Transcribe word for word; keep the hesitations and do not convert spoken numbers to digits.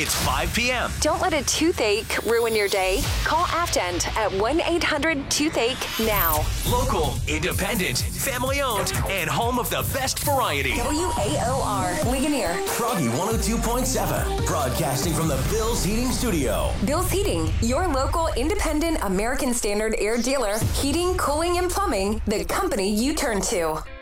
It's five p.m. Don't let a toothache ruin your day. Call Aftend at one eight hundred toothache now. Local, independent, family-owned, and home of the best variety. W A O R, Ligonier. Froggy one oh two point seven, broadcasting from the Bill's Heating Studio. Bill's Heating, your local independent American Standard air dealer. Heating, cooling, and plumbing, the company you turn to.